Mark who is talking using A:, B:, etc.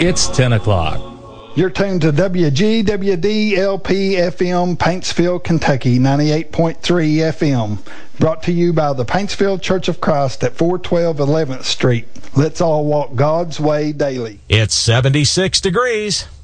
A: It's 10 o'clock.
B: You're tuned to WGWD-LP-FM, Paintsville, Kentucky, 98.3 FM. Brought to you by the Paintsville Church of Christ at 412 11th Street. Let's all walk God's way daily.
A: It's 76 degrees.